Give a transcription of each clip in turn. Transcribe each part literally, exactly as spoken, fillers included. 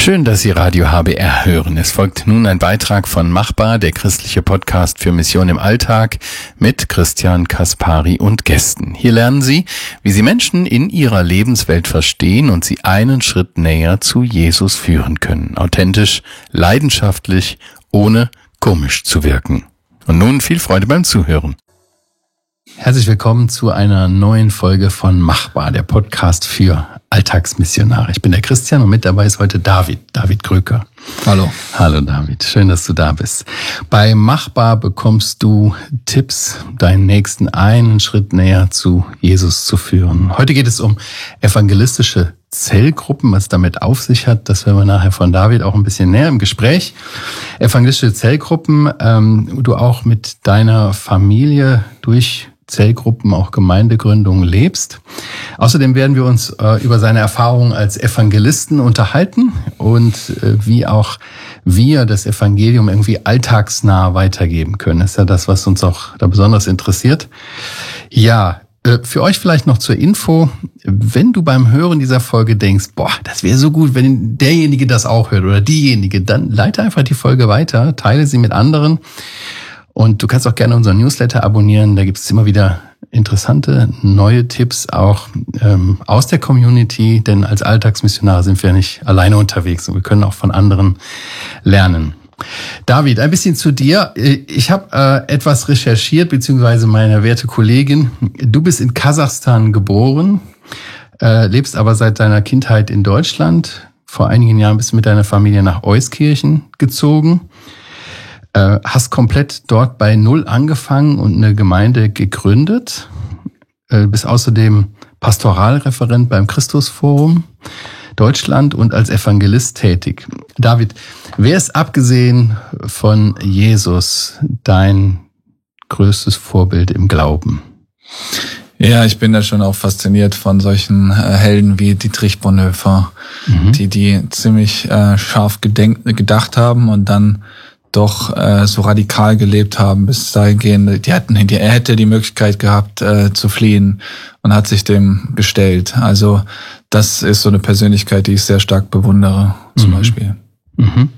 Schön, dass Sie Radio H B R hören. Es folgt nun ein Beitrag von Machbar, der christliche Podcast für Mission im Alltag mit Christian Kaspari und Gästen. Hier lernen Sie, wie Sie Menschen in ihrer Lebenswelt verstehen und sie einen Schritt näher zu Jesus führen können. Authentisch, leidenschaftlich, ohne komisch zu wirken. Und nun viel Freude beim Zuhören. Herzlich willkommen zu einer neuen Folge von Machbar, der Podcast für Alltagsmissionare. Ich bin der Christian und mit dabei ist heute David, David Kröker. Hallo. Hallo David, schön, dass du da bist. Bei Machbar bekommst du Tipps, deinen Nächsten einen Schritt näher zu Jesus zu führen. Heute geht es um evangelistische Zellgruppen, was damit auf sich hat. Das hören wir nachher von David auch ein bisschen näher im Gespräch. Evangelistische Zellgruppen, ähm, du auch mit deiner Familie durch Zellgruppen, auch Gemeindegründungen lebst. Außerdem werden wir uns äh, über seine Erfahrungen als Evangelisten unterhalten und äh, wie auch wir das Evangelium irgendwie alltagsnah weitergeben können. Das ist ja das, was uns auch da besonders interessiert. Ja, äh, für euch vielleicht noch zur Info, wenn du beim Hören dieser Folge denkst, boah, das wäre so gut, wenn derjenige das auch hört oder diejenige, dann leite einfach die Folge weiter, teile sie mit anderen. Und du kannst auch gerne unseren Newsletter abonnieren. Da gibt es immer wieder interessante, neue Tipps auch ähm, aus der Community. Denn als Alltagsmissionare sind wir nicht alleine unterwegs und wir können auch von anderen lernen. David, ein bisschen zu dir. Ich habe äh, etwas recherchiert, beziehungsweise meine werte Kollegin. Du bist in Kasachstan geboren, äh, lebst aber seit deiner Kindheit in Deutschland. Vor einigen Jahren bist du mit deiner Familie nach Euskirchen gezogen. Hast komplett dort bei Null angefangen und eine Gemeinde gegründet. Bist außerdem Pastoralreferent beim Christusforum Deutschland und als Evangelist tätig. David, wer ist abgesehen von Jesus dein größtes Vorbild im Glauben? Ja, ich bin da schon auch fasziniert von solchen äh, Helden wie Dietrich Bonhoeffer, mhm. die die ziemlich äh, scharf gedenkt, gedacht haben und dann doch äh, so radikal gelebt haben bis dahingehend, die hatten, die, er hätte die Möglichkeit gehabt äh, zu fliehen und hat sich dem gestellt. Also das ist so eine Persönlichkeit, die ich sehr stark bewundere, zum mhm. Beispiel. Mhm.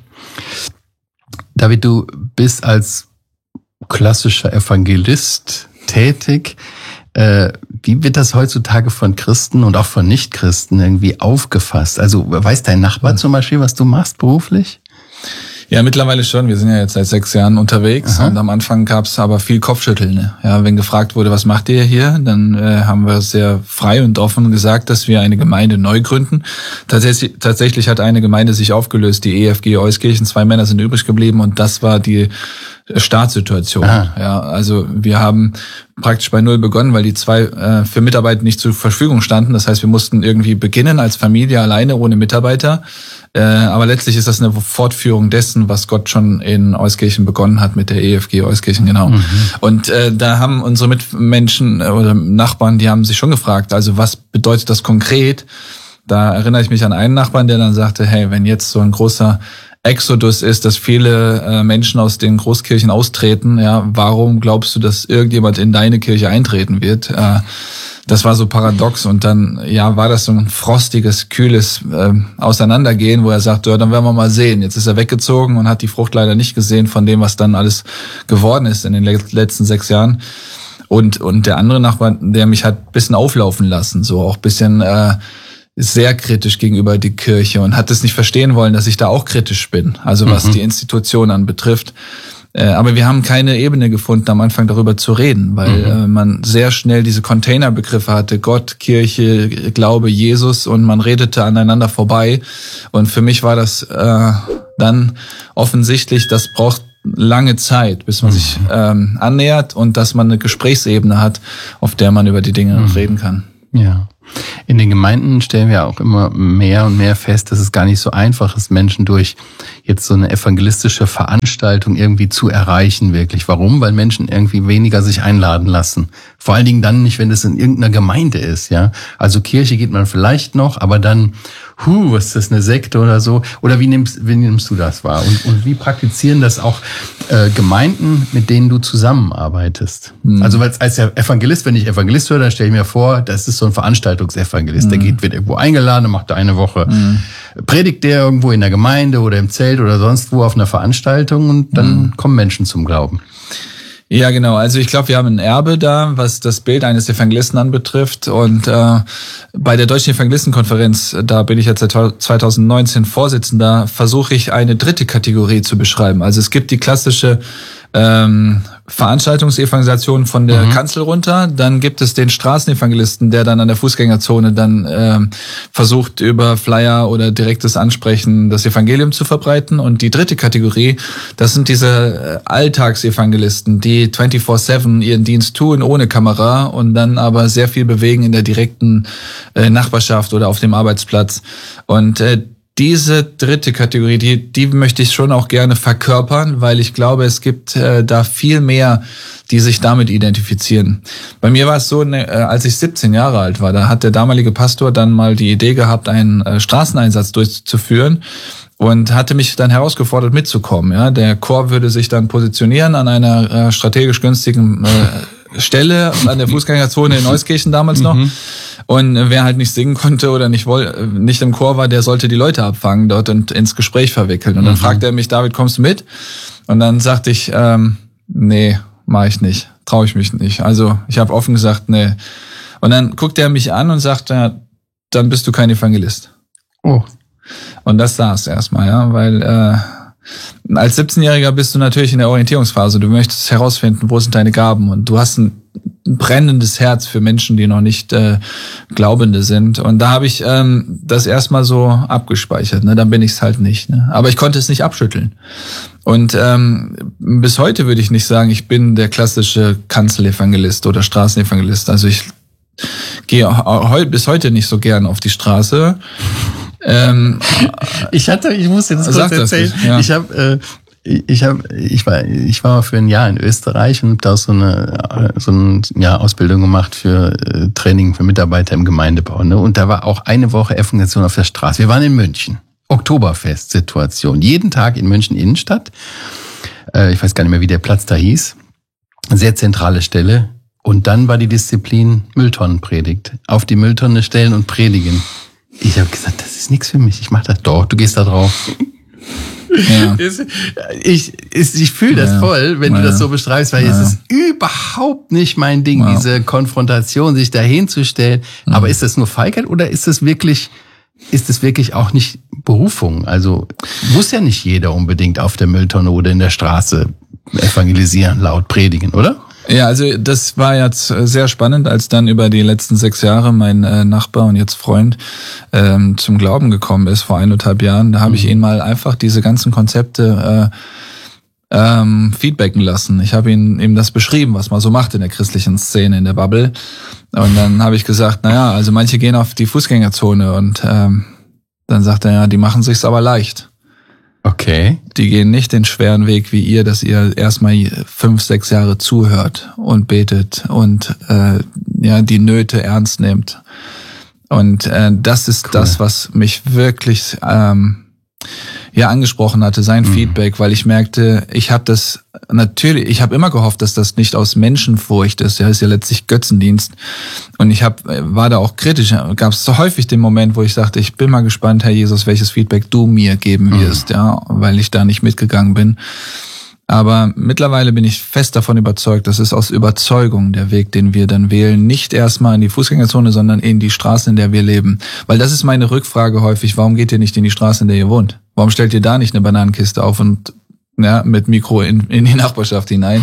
David, du bist als klassischer Evangelist tätig. Äh, wie wird das heutzutage von Christen und auch von Nichtchristen irgendwie aufgefasst? Also weiß dein Nachbar zum Beispiel, was du machst beruflich? Ja, mittlerweile schon. Wir sind ja jetzt seit sechs Jahren unterwegs. Aha. Und am Anfang gab's aber viel Kopfschütteln. Ne? Ja, wenn gefragt wurde, was macht ihr hier, dann äh, haben wir sehr frei und offen gesagt, dass wir eine Gemeinde neu gründen. Tatsächlich, tatsächlich hat eine Gemeinde sich aufgelöst, die E F G Euskirchen. Zwei Männer sind übrig geblieben und das war die Startsituation. Aha. Ja, also wir haben praktisch bei Null begonnen, weil die zwei äh, für Mitarbeiter nicht zur Verfügung standen. Das heißt, wir mussten irgendwie beginnen als Familie alleine ohne Mitarbeiter. Äh, aber letztlich ist das eine Fortführung dessen, was Gott schon in Euskirchen begonnen hat mit der E F G Euskirchen, genau. Mhm. Und äh, da haben unsere Mitmenschen oder Nachbarn, die haben sich schon gefragt, also was bedeutet das konkret? Da erinnere ich mich an einen Nachbarn, der dann sagte, hey, wenn jetzt so ein großer Exodus ist, dass viele äh, Menschen aus den Großkirchen austreten, ja, warum glaubst du, dass irgendjemand in deine Kirche eintreten wird? Äh, das war so paradox und dann, ja, war das so ein frostiges, kühles äh, Auseinandergehen, wo er sagt, ja, dann werden wir mal sehen. Jetzt ist er weggezogen und hat die Frucht leider nicht gesehen von dem, was dann alles geworden ist in den letzten sechs Jahren. Und und der andere Nachbar, der mich hat ein bisschen auflaufen lassen, so auch ein bisschen äh, sehr kritisch gegenüber die Kirche und hat es nicht verstehen wollen, dass ich da auch kritisch bin, also was mhm. die Institution anbetrifft. Äh, aber wir haben keine Ebene gefunden, am Anfang darüber zu reden, weil mhm. äh, man sehr schnell diese Containerbegriffe hatte, Gott, Kirche, Glaube, Jesus und man redete aneinander vorbei. Und für mich war das äh, dann offensichtlich, das braucht lange Zeit, bis man mhm. sich ähm, annähert und dass man eine Gesprächsebene hat, auf der man über die Dinge mhm. reden kann. Ja. In den Gemeinden stellen wir auch immer mehr und mehr fest, dass es gar nicht so einfach ist, Menschen durch jetzt so eine evangelistische Veranstaltung irgendwie zu erreichen, wirklich. Warum? Weil Menschen irgendwie weniger sich einladen lassen. Vor allen Dingen dann nicht, wenn es in irgendeiner Gemeinde ist, ja. Also Kirche geht man vielleicht noch, aber dann, huh, ist das eine Sekte oder so? Oder wie nimmst, wie nimmst du das wahr? Und, und wie praktizieren das auch äh, Gemeinden, mit denen du zusammenarbeitest? Mhm. Also weil als Evangelist, wenn ich Evangelist höre, dann stelle ich mir vor, das ist so ein Veranstaltungsevangelist. Mhm. Der geht, wird irgendwo eingeladen, macht da eine Woche mhm. predigt der irgendwo in der Gemeinde oder im Zelt oder sonst wo auf einer Veranstaltung und dann mhm. kommen Menschen zum Glauben. Ja, genau. Also ich glaube, wir haben ein Erbe da, was das Bild eines Evangelisten anbetrifft. Und äh, bei der Deutschen Evangelistenkonferenz, da bin ich jetzt seit zwanzig neunzehn Vorsitzender, versuche ich eine dritte Kategorie zu beschreiben. Also es gibt die klassische ähm, Veranstaltungsevangelisation von der mhm. Kanzel runter. Dann gibt es den Straßenevangelisten, der dann an der Fußgängerzone dann ähm, versucht, über Flyer oder direktes Ansprechen das Evangelium zu verbreiten. Und die dritte Kategorie, das sind diese Alltagsevangelisten, die vierundzwanzig sieben ihren Dienst tun, ohne Kamera und dann aber sehr viel bewegen in der direkten äh, Nachbarschaft oder auf dem Arbeitsplatz. Und äh, Diese dritte Kategorie, die, die möchte ich schon auch gerne verkörpern, weil ich glaube, es gibt äh, da viel mehr, die sich damit identifizieren. Bei mir war es so, ne, äh, als ich siebzehn Jahre alt war, da hat der damalige Pastor dann mal die Idee gehabt, einen äh, Straßeneinsatz durchzuführen und hatte mich dann herausgefordert, mitzukommen. Ja, der Chor würde sich dann positionieren an einer äh, strategisch günstigen äh, Stelle an der Fußgängerzone in Euskirchen damals noch. Mhm. Und wer halt nicht singen konnte oder nicht woll, nicht im Chor war, der sollte die Leute abfangen dort und ins Gespräch verwickeln. Und dann mhm. fragte er mich, David, kommst du mit? Und dann sagte ich, ähm, nee, mach ich nicht, traue ich mich nicht. Also ich habe offen gesagt, nee. Und dann guckte er mich an und sagte, ja, dann bist du kein Evangelist. Oh. Und das saß erstmal, ja, weil äh, als siebzehnjähriger bist du natürlich in der Orientierungsphase. Du möchtest herausfinden, wo sind deine Gaben, und du hast ein brennendes Herz für Menschen, die noch nicht äh, Glaubende sind. Und da habe ich ähm, das erstmal so abgespeichert. Ne? Dann bin ich es halt nicht. Ne? Aber ich konnte es nicht abschütteln. Und ähm, bis heute würde ich nicht sagen, ich bin der klassische Kanzelevangelist oder Straßenevangelist. Also ich gehe heu- bis heute nicht so gern auf die Straße. Ähm, ich hatte, ich muss dir das kurz erzählen. Das, ja. Ich habe äh, Ich habe, ich war, ich war für ein Jahr in Österreich und habe da so eine, so eine ja, Ausbildung gemacht für äh, Training für Mitarbeiter im Gemeindebau. Ne? Und da war auch eine Woche Evangelisation auf der Straße. Wir waren in München. Oktoberfest-Situation. Jeden Tag in München Innenstadt. Äh, ich weiß gar nicht mehr, wie der Platz da hieß. Sehr zentrale Stelle. Und dann war die Disziplin Mülltonnenpredigt. Auf die Mülltonne stellen und predigen. Ich habe gesagt, das ist nichts für mich. Ich mache das doch. Du gehst da drauf. Ja. Ich, ich, ich fühle das ja. voll, wenn ja. du das so beschreibst, weil ja. es ist überhaupt nicht mein Ding, ja. diese Konfrontation, sich dahin zu stellen. Mhm. Aber ist das nur Feigheit oder ist das wirklich, ist das wirklich auch nicht Berufung? Also muss ja nicht jeder unbedingt auf der Mülltonne oder in der Straße evangelisieren, laut predigen, oder? Ja, also das war jetzt sehr spannend, als dann über die letzten sechs Jahre mein äh, Nachbar und jetzt Freund ähm, zum Glauben gekommen ist, vor eineinhalb Jahren. Da habe mhm. ich ihn mal einfach diese ganzen Konzepte äh, ähm, feedbacken lassen. Ich habe ihn ihm das beschrieben, was man so macht in der christlichen Szene, in der Bubble. Und dann habe ich gesagt, naja, also manche gehen auf die Fußgängerzone und ähm, dann sagt er, ja, die machen sich's aber leicht. Okay. Die gehen nicht den schweren Weg wie ihr, dass ihr erstmal fünf, sechs Jahre zuhört und betet und äh, ja die Nöte ernst nehmt. Und äh, das ist cool. das, was mich wirklich ähm, ja angesprochen hatte, sein mhm. Feedback, weil ich merkte, ich habe das natürlich, ich habe immer gehofft, dass das nicht aus Menschenfurcht ist. Ja, ist ja letztlich Götzendienst. Und ich hab, war da auch kritisch. Gab es so häufig den Moment, wo ich sagte, ich bin mal gespannt, Herr Jesus, welches Feedback du mir geben wirst, mhm. ja, weil ich da nicht mitgegangen bin. Aber mittlerweile bin ich fest davon überzeugt, das ist aus Überzeugung der Weg, den wir dann wählen. Nicht erstmal in die Fußgängerzone, sondern in die Straße, in der wir leben. Weil das ist meine Rückfrage häufig, warum geht ihr nicht in die Straße, in der ihr wohnt? Warum stellt ihr da nicht eine Bananenkiste auf und ja, mit Mikro in, in die Nachbarschaft hinein?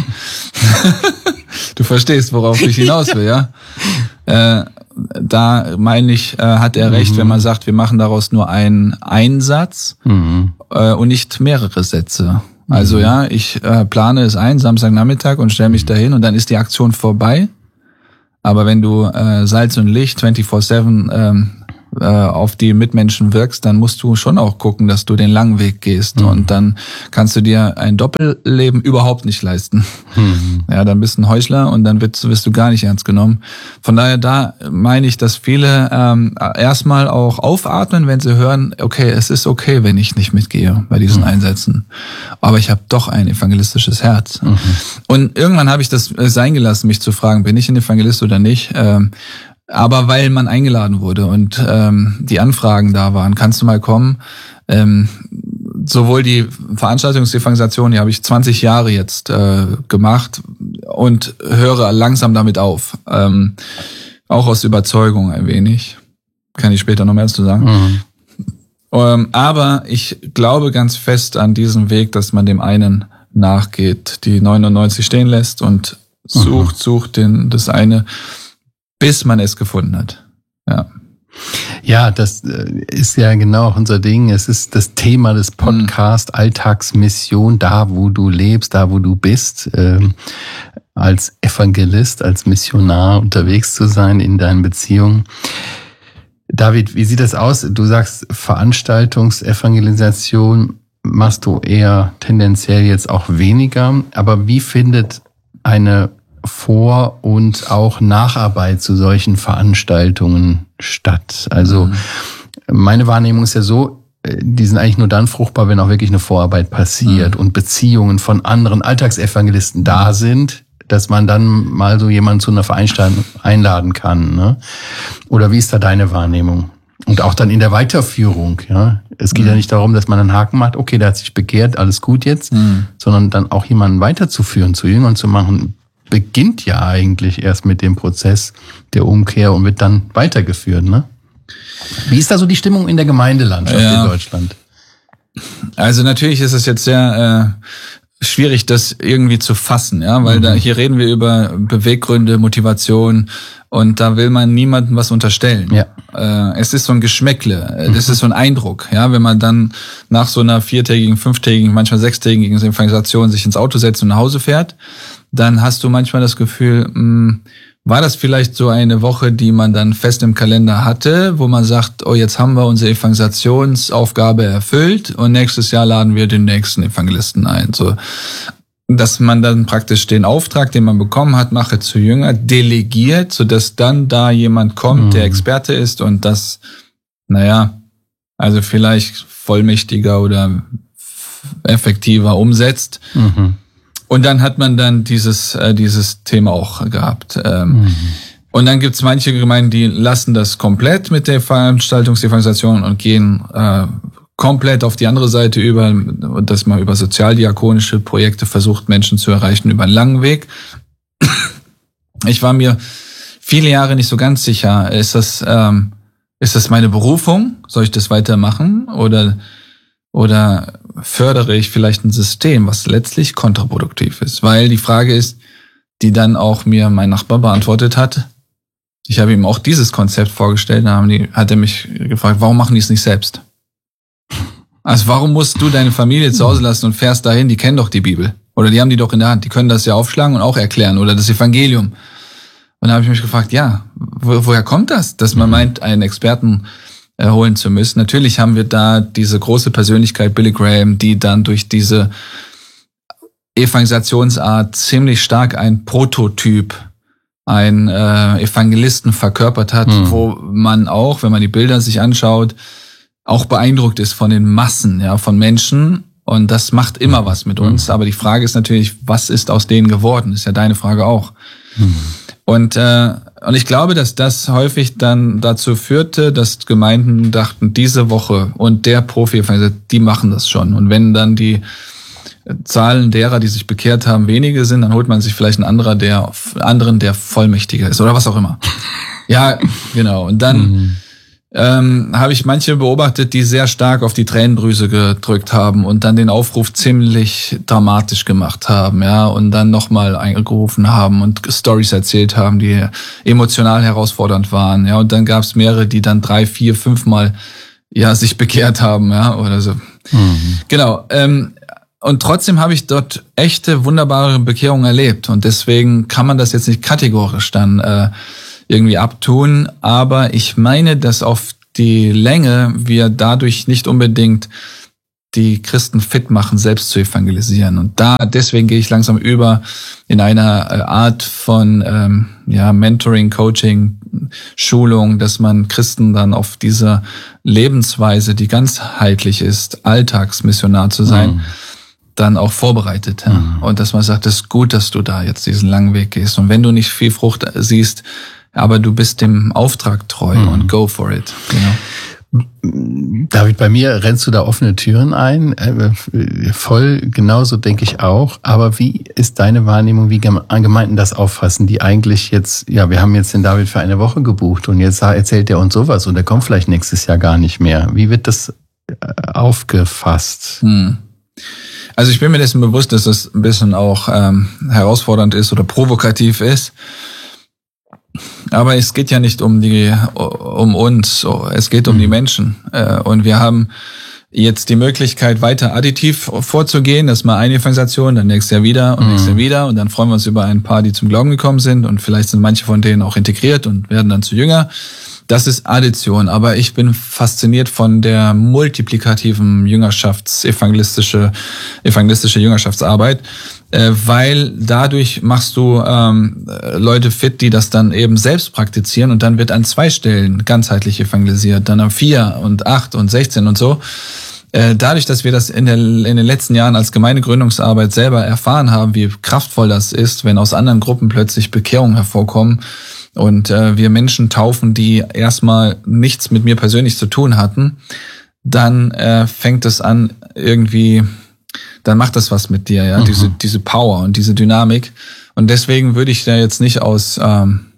Du verstehst, worauf ich hinaus will, ja? Äh, da meine ich, äh, hat er recht, mhm. wenn man sagt, wir machen daraus nur einen Einsatz mhm. äh, und nicht mehrere Sätze. Also ja, ich äh, plane es ein, Samstagnachmittag, und stelle mich dahin und dann ist die Aktion vorbei. Aber wenn du äh, Salz und Licht vierundzwanzig sieben ähm, äh, auf die Mitmenschen wirkst, dann musst du schon auch gucken, dass du den langen Weg gehst. Mhm. Und dann kannst du dir ein Doppelleben überhaupt nicht leisten. Mhm. Ja, dann bist du ein Heuchler und dann wirst, wirst du gar nicht ernst genommen. Von daher, da meine ich, dass viele ähm, erstmal auch aufatmen, wenn sie hören, okay, es ist okay, wenn ich nicht mitgehe bei diesen mhm. Einsätzen. Aber ich habe doch ein evangelistisches Herz. Mhm. Und irgendwann habe ich das sein gelassen, mich zu fragen, bin ich ein Evangelist oder nicht? Ähm, aber weil man eingeladen wurde und ähm, die Anfragen da waren, kannst du mal kommen. Ähm, sowohl die Veranstaltungsevangelisation, die habe ich zwanzig Jahre jetzt äh, gemacht und höre langsam damit auf. Ähm, auch aus Überzeugung ein wenig. Kann ich später noch mehr dazu sagen. Mhm. Ähm, aber ich glaube ganz fest an diesen Weg, dass man dem einen nachgeht, die neunundneunzig stehen lässt und sucht, mhm. sucht den, das eine, bis man es gefunden hat. Ja. Ja, das ist ja genau unser Ding. Es ist das Thema des Podcasts, mhm. Alltagsmission, da wo du lebst, da wo du bist, ähm, als Evangelist, als Missionar unterwegs zu sein in deinen Beziehungen. David, wie sieht das aus? Du sagst Veranstaltungsevangelisation machst du eher tendenziell jetzt auch weniger, aber wie findet eine Vor- und auch Nacharbeit zu solchen Veranstaltungen statt? Also mhm. meine Wahrnehmung ist ja so, die sind eigentlich nur dann fruchtbar, wenn auch wirklich eine Vorarbeit passiert mhm. und Beziehungen von anderen Alltagsevangelisten da sind, dass man dann mal so jemanden zu einer Veranstaltung einladen kann, ne? Oder wie ist da deine Wahrnehmung? Und auch dann in der Weiterführung, ja. Es geht mhm. ja nicht darum, dass man einen Haken macht, okay, der hat sich bekehrt, alles gut jetzt, mhm. sondern dann auch jemanden weiterzuführen, zu Jüngern zu machen, beginnt ja eigentlich erst mit dem Prozess der Umkehr und wird dann weitergeführt, ne? Wie ist da so die Stimmung in der Gemeindelandschaft ja. in Deutschland? Also natürlich ist es jetzt sehr äh, schwierig, das irgendwie zu fassen, ja, weil mhm. da hier reden wir über Beweggründe, Motivation und da will man niemandem was unterstellen. Ja. Äh, es ist so ein Geschmäckle, das mhm. ist so ein Eindruck, ja, wenn man dann nach so einer viertägigen, fünftägigen, manchmal sechstägigen Evangelisation sich ins Auto setzt und nach Hause fährt, dann hast du manchmal das Gefühl, mh, war das vielleicht so eine Woche, die man dann fest im Kalender hatte, wo man sagt, oh, jetzt haben wir unsere Evangelisationsaufgabe erfüllt und nächstes Jahr laden wir den nächsten Evangelisten ein. So, dass man dann praktisch den Auftrag, den man bekommen hat, mache zu Jünger, delegiert, sodass dann da jemand kommt, mhm. der Experte ist und das, naja, also vielleicht vollmächtiger oder effektiver umsetzt. Mhm. Und dann hat man dann dieses äh, dieses Thema auch gehabt. Ähm, mhm. Und dann gibt's manche Gemeinden, die lassen das komplett mit der Veranstaltungsevangelisation und gehen äh, komplett auf die andere Seite über, dass man über sozialdiakonische Projekte versucht, Menschen zu erreichen über einen langen Weg. Ich war mir viele Jahre nicht so ganz sicher, ist das ähm, ist das meine Berufung? Soll ich das weitermachen? Oder Oder fördere ich vielleicht ein System, was letztlich kontraproduktiv ist? Weil die Frage ist, die dann auch mir mein Nachbar beantwortet hat. Ich habe ihm auch dieses Konzept vorgestellt, da haben die, hat er mich gefragt, warum machen die es nicht selbst? Also warum musst du deine Familie zu Hause lassen und fährst dahin, die kennen doch die Bibel. Oder die haben die doch in der Hand, die können das ja aufschlagen und auch erklären. Oder das Evangelium. Und da habe ich mich gefragt, ja, wo, woher kommt das? Dass man meint, einen Experten holen zu müssen. Natürlich haben wir da diese große Persönlichkeit Billy Graham, die dann durch diese Evangelisationsart ziemlich stark ein Prototyp, ein äh, Evangelisten verkörpert hat, mhm. wo man auch, wenn man die Bilder sich anschaut, auch beeindruckt ist von den Massen, ja, von Menschen. Und das macht immer was mit uns. Mhm. Aber die Frage ist natürlich, was ist aus denen geworden? Ist ja deine Frage auch. Mhm. Und äh, und ich glaube, dass das häufig dann dazu führte, dass Gemeinden dachten, diese Woche und der Profi, die machen das schon. Und wenn dann die Zahlen derer, die sich bekehrt haben, wenige sind, dann holt man sich vielleicht einen anderer, der anderen, der vollmächtiger ist oder was auch immer. Ja, genau. Und dann mhm. ähm, habe ich manche beobachtet, die sehr stark auf die Tränendrüse gedrückt haben und dann den Aufruf ziemlich dramatisch gemacht haben, ja, und dann nochmal eingerufen haben und Storys erzählt haben, die emotional herausfordernd waren, ja, und dann gab es mehrere, die dann drei, vier, fünfmal ja sich bekehrt haben, ja, oder so. Mhm. Genau. Ähm, und trotzdem habe ich dort echte, wunderbare Bekehrungen erlebt und deswegen kann man das jetzt nicht kategorisch dann äh, irgendwie abtun, aber ich meine, dass auf die Länge wir dadurch nicht unbedingt die Christen fit machen, selbst zu evangelisieren. Und da deswegen gehe ich langsam über in einer Art von ähm, ja Mentoring, Coaching, Schulung, dass man Christen dann auf dieser Lebensweise, die ganzheitlich ist, Alltagsmissionar zu sein, mhm. dann auch vorbereitet. Ja? Mhm. Und dass man sagt, es ist gut, dass du da jetzt diesen langen Weg gehst. Und wenn du nicht viel Frucht siehst, aber du bist dem Auftrag treu mhm. und go for it. Genau. David, bei mir rennst du da offene Türen ein, voll genauso denke ich auch, aber wie ist deine Wahrnehmung, wie Gemeinden das auffassen, die eigentlich jetzt, ja, wir haben jetzt den David für eine Woche gebucht und jetzt erzählt er uns sowas und er kommt vielleicht nächstes Jahr gar nicht mehr. Wie wird das aufgefasst? Hm. Also ich bin mir dessen bewusst, dass das ein bisschen auch ähm, herausfordernd ist oder provokativ ist. Aber es geht ja nicht um die, um uns, es geht um mhm. die Menschen. Und wir haben jetzt die Möglichkeit, weiter additiv vorzugehen. Das ist mal eine Evangelisation, dann nächstes Jahr wieder und mhm. nächstes Jahr wieder. Und dann freuen wir uns über ein paar, die zum Glauben gekommen sind. Und vielleicht sind manche von denen auch integriert und werden dann zu Jünger. Das ist Addition. Aber ich bin fasziniert von der multiplikativen Jüngerschafts-evangelistische, evangelistische Jüngerschaftsarbeit. Weil dadurch machst du ähm, Leute fit, die das dann eben selbst praktizieren und dann wird an zwei Stellen ganzheitlich evangelisiert, dann an vier und acht und sechzehn und so. Äh, dadurch, dass wir das in, der, in den letzten Jahren als Gemeindegründungsarbeit selber erfahren haben, wie kraftvoll das ist, wenn aus anderen Gruppen plötzlich Bekehrungen hervorkommen und äh, wir Menschen taufen, die erstmal nichts mit mir persönlich zu tun hatten, dann äh, fängt es an irgendwie... dann macht das was mit dir, ja, mhm. diese diese Power und diese Dynamik. Und deswegen würde ich da jetzt nicht aus, ähm,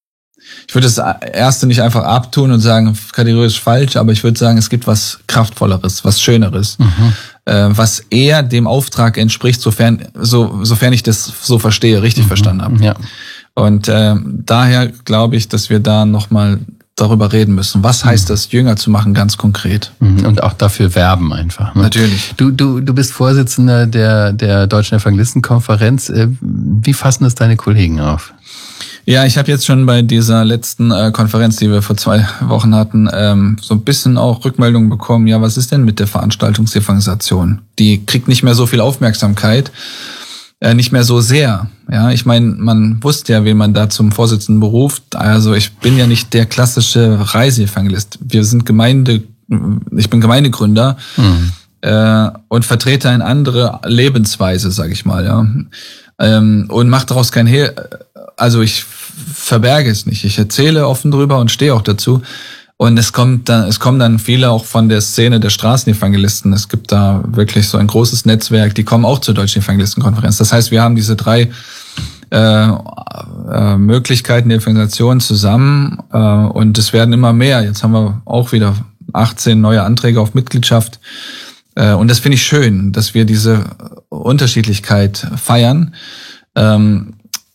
ich würde das Erste nicht einfach abtun und sagen, kategorisch falsch, aber ich würde sagen, es gibt was Kraftvolleres, was Schöneres, mhm. äh, was eher dem Auftrag entspricht, sofern so sofern ich das so verstehe, richtig mhm. verstanden habe. Ja. Und äh, daher glaube ich, dass wir da nochmal darüber reden müssen. Was heißt das, Jünger zu machen, ganz konkret? Und auch dafür werben einfach. Ne? Natürlich. Du, du, du bist Vorsitzender der, der Deutschen Evangelistenkonferenz. Wie fassen das deine Kollegen auf? Ja, ich habe jetzt schon bei dieser letzten äh, Konferenz, die wir vor zwei Wochen hatten, ähm, so ein bisschen auch Rückmeldungen bekommen. Ja, was ist denn mit der Veranstaltungsevangelisation? Die kriegt nicht mehr so viel Aufmerksamkeit. Äh, nicht mehr so sehr. Ja, ich meine, man wusste ja, wen man da zum Vorsitzenden beruft. Also ich bin ja nicht der klassische Reiseevangelist. Wir sind Gemeinde, ich bin Gemeindegründer mhm. äh, und vertrete eine andere Lebensweise, sage ich mal. Ja, ähm, und mache daraus kein Hehl. Also ich verberge es nicht. Ich erzähle offen drüber und stehe auch dazu. Und es kommt dann, es kommen dann viele auch von der Szene der Straßenevangelisten. Es gibt da wirklich so ein großes Netzwerk, die kommen auch zur Deutschen Evangelistenkonferenz. Das heißt, wir haben diese drei äh, äh, Möglichkeiten der Evangelisation zusammen äh, und es werden immer mehr. Jetzt haben wir auch wieder achtzehn neue Anträge auf Mitgliedschaft. Äh, und das finde ich schön, dass wir diese Unterschiedlichkeit feiern. Ähm,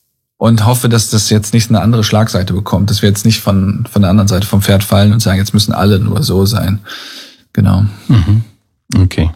Und hoffe, dass das jetzt nicht eine andere Schlagseite bekommt, dass wir jetzt nicht von von der anderen Seite vom Pferd fallen und sagen, jetzt müssen alle nur so sein. Genau. Mhm. Okay.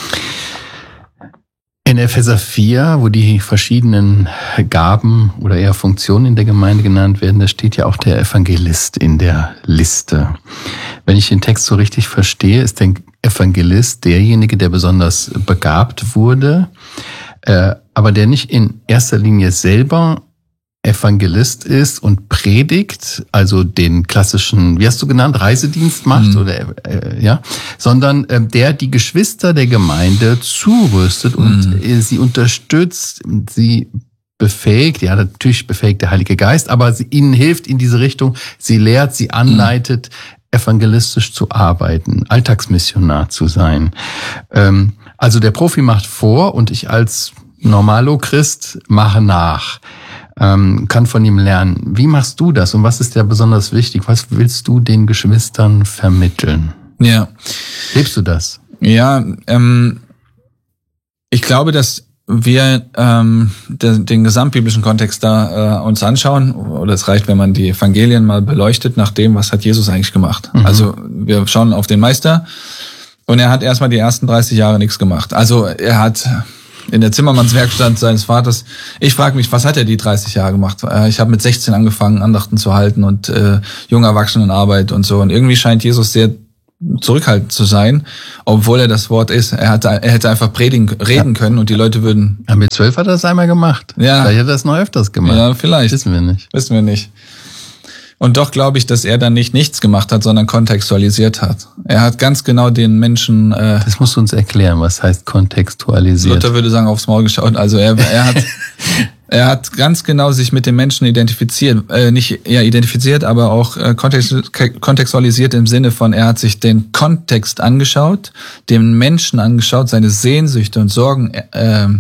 In Epheser vier, wo die verschiedenen Gaben oder eher Funktionen in der Gemeinde genannt werden, da steht ja auch der Evangelist in der Liste. Wenn ich den Text so richtig verstehe, ist der Evangelist derjenige, der besonders begabt wurde, äh, aber der nicht in erster Linie selber Evangelist ist und predigt, also den klassischen, wie hast du genannt, Reisedienst macht, mhm. oder äh, ja, sondern äh, der die Geschwister der Gemeinde zurüstet und mhm. äh, sie unterstützt, sie befähigt, ja, natürlich befähigt der Heilige Geist, aber sie ihnen hilft in diese Richtung, sie lehrt, sie anleitet, mhm. evangelistisch zu arbeiten, Alltagsmissionar zu sein. Ähm, also der Profi macht vor und ich als Normalo-Christ mache nach. Ähm, kann von ihm lernen. Wie machst du das und was ist dir besonders wichtig? Was willst du den Geschwistern vermitteln? Ja. Lebst du das? Ja, ähm, ich glaube, dass wir ähm, den, den gesamtbiblischen Kontext da äh, uns anschauen, oder es reicht, wenn man die Evangelien mal beleuchtet nach dem, was hat Jesus eigentlich gemacht. Mhm. Also wir schauen auf den Meister und er hat erstmal die ersten dreißig Jahre nichts gemacht. Also er hat in der Zimmermannswerkstatt seines Vaters. Ich frage mich, was hat er die dreißig Jahre gemacht? Ich habe mit sechzehn angefangen, Andachten zu halten und äh, junge Erwachsenenarbeit und so. Und irgendwie scheint Jesus sehr zurückhaltend zu sein, obwohl er das Wort ist. Er, hatte, er hätte einfach predigen, reden ja. können und die Leute würden... Ja, mit zwölf hat er das einmal gemacht. Ja. Vielleicht hat er das noch öfters gemacht. Ja, vielleicht. Wissen wir nicht. Wissen wir nicht. Und doch glaube ich, dass er dann nicht nichts gemacht hat, sondern kontextualisiert hat. Er hat ganz genau den Menschen... Äh, das musst du uns erklären, was heißt kontextualisiert. Luther würde sagen, aufs Maul geschaut. Also er, er hat Er hat ganz genau sich mit den Menschen identifiziert, äh, nicht ja identifiziert, aber auch äh, kontext, kontextualisiert im Sinne von, er hat sich den Kontext angeschaut, den Menschen angeschaut, seine Sehnsüchte und Sorgen äh,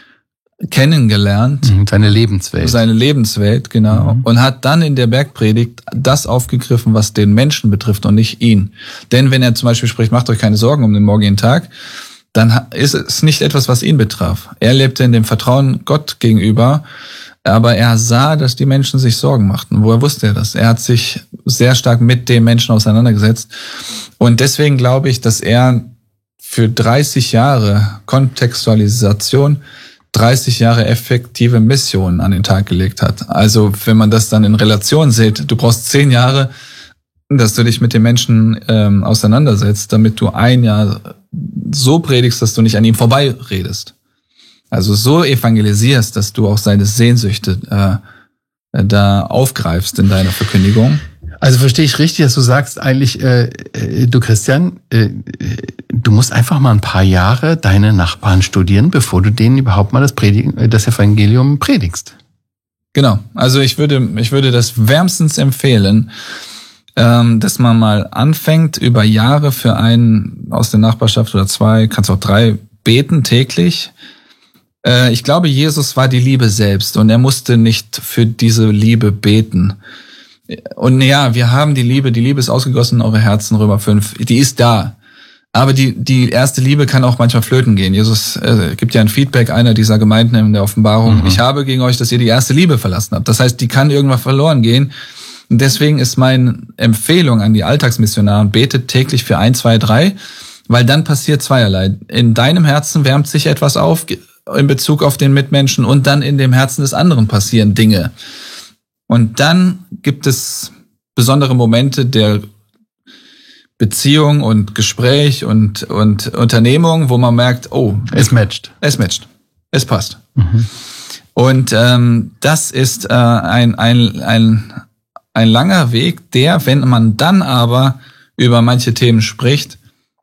kennengelernt. Seine Lebenswelt. Seine Lebenswelt, genau. Mhm. Und hat dann in der Bergpredigt das aufgegriffen, was den Menschen betrifft und nicht ihn. Denn wenn er zum Beispiel spricht, macht euch keine Sorgen um den morgigen Tag, dann ist es nicht etwas, was ihn betraf. Er lebte in dem Vertrauen Gott gegenüber, aber er sah, dass die Menschen sich Sorgen machten. Woher wusste er das? Er hat sich sehr stark mit den Menschen auseinandergesetzt. Und deswegen glaube ich, dass er für dreißig Jahre Kontextualisation, dreißig Jahre effektive Mission an den Tag gelegt hat. Also wenn man das dann in Relation sieht, du brauchst zehn Jahre, dass du dich mit den Menschen ähm, auseinandersetzt, damit du ein Jahr so predigst, dass du nicht an ihm vorbei redest. Also so evangelisierst, dass du auch seine Sehnsüchte äh, da aufgreifst in deiner Verkündigung. Also verstehe ich richtig, dass du sagst eigentlich, äh, du Christian, äh, du musst einfach mal ein paar Jahre deine Nachbarn studieren, bevor du denen überhaupt mal das, Predigen, das Evangelium predigst. Genau, also ich würde, ich würde das wärmstens empfehlen, ähm, dass man mal anfängt, über Jahre für einen aus der Nachbarschaft oder zwei, kannst auch drei, beten täglich. Äh, ich glaube, Jesus war die Liebe selbst und er musste nicht für diese Liebe beten. Und ja, wir haben die Liebe, die Liebe ist ausgegossen in eure Herzen, Römer fünf, die ist da. Aber die die erste Liebe kann auch manchmal flöten gehen. Jesus äh, gibt ja ein Feedback einer dieser Gemeinden in der Offenbarung. Mhm. Ich habe gegen euch, dass ihr die erste Liebe verlassen habt. Das heißt, die kann irgendwann verloren gehen. Und deswegen ist meine Empfehlung an die Alltagsmissionare, betet täglich für ein, zwei, drei, weil dann passiert zweierlei. In deinem Herzen wärmt sich etwas auf in Bezug auf den Mitmenschen und dann in dem Herzen des anderen passieren Dinge. Und dann gibt es besondere Momente der Beziehung und Gespräch und und Unternehmung, wo man merkt, oh, es matcht. Es matcht. Es passt. Mhm. Und ähm, das ist äh, ein ein ein ein langer Weg, der, wenn man dann aber über manche Themen spricht,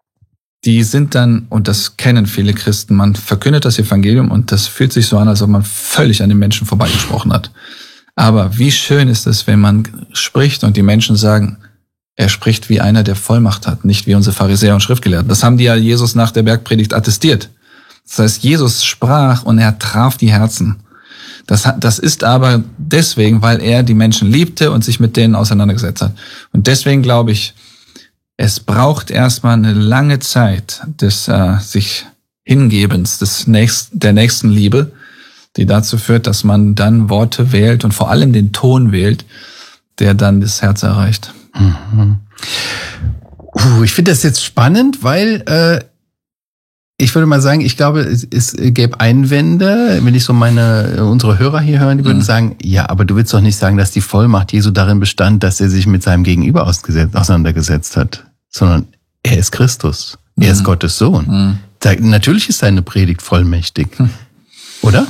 die sind dann, und das kennen viele Christen, man verkündet das Evangelium und das fühlt sich so an, als ob man völlig an den Menschen vorbeigesprochen hat. Aber wie schön ist es, wenn man spricht und die Menschen sagen, er spricht wie einer, der Vollmacht hat, nicht wie unsere Pharisäer und Schriftgelehrten. Das haben die ja Jesus nach der Bergpredigt attestiert. Das heißt, Jesus sprach und er traf die Herzen. Das, das ist aber deswegen, weil er die Menschen liebte und sich mit denen auseinandergesetzt hat. Und deswegen glaube ich, es braucht erstmal eine lange Zeit des äh, sich Hingebens, des nächsten, der nächsten Liebe, die dazu führt, dass man dann Worte wählt und vor allem den Ton wählt, der dann das Herz erreicht. Mhm. Uh, ich finde das jetzt spannend, weil äh, ich würde mal sagen, ich glaube, es, es gäbe Einwände, wenn ich so meine unsere Hörer hier hören, die würden mhm. sagen, ja, aber du willst doch nicht sagen, dass die Vollmacht Jesu darin bestand, dass er sich mit seinem Gegenüber auseinandergesetzt hat, sondern er ist Christus, er mhm. ist Gottes Sohn. Mhm. Da, natürlich ist seine Predigt vollmächtig, mhm. oder?